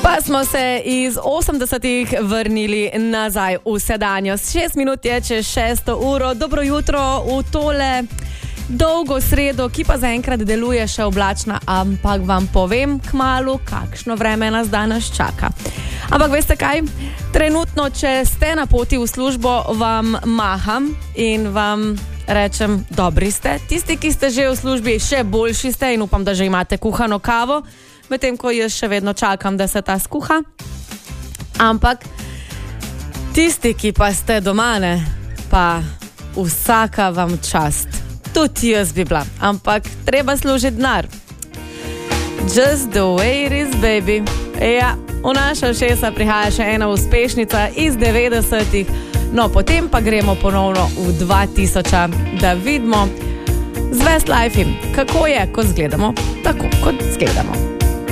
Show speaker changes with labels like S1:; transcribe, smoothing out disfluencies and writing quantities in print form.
S1: Pa smo se iz 80-ih vrnili nazaj v sedanjost. 6 minut je čez 6. uro. Dobro jutro v tole dolgo sredo, ki pa zaenkrat deluje še oblačna, ampak vam povem kmalu, kakšno vreme nas danes čaka. Ampak veste kaj? Trenutno, če ste na poti v službo, vam maham in vam rečem, dobri ste. Tisti, ki ste že v službi, še boljši ste in upam, da že imate kuhano kavo, medtem ko jaz še vedno čakam, da se ta skuha. Ampak tisti, ki pa ste doma, ne, pa vsaka vam čast. Tudi jaz bi bila, ampak treba služiti denar. Just the way it is, baby. Ja, v naša šesa prihaja še ena uspešnica iz 90-ih, no potem pa gremo ponovno v 2000, da vidimo z Westlifem, kako je, ko zgledamo tako, kot zgledamo.